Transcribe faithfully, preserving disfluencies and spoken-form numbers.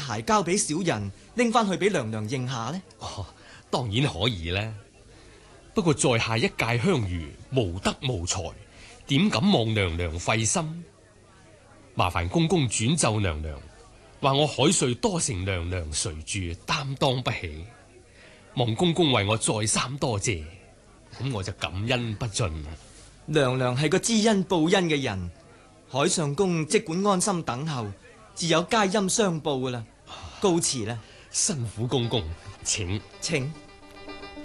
鞋交俾小人，拎翻去俾娘娘認下呢？ 哦，當然可以啦。不過在下一介鄉餘，無德無才，點敢望娘娘費心？麻煩公公轉奏娘娘，話我海瑞多承娘娘垂住，擔當不起，望公公為我再三多謝，咁我就感恩不盡。 娘娘係個知恩報恩嘅人，海相公即管安心等候，自有佳音相報噶啦。告辭啦。 辛苦公公，請請。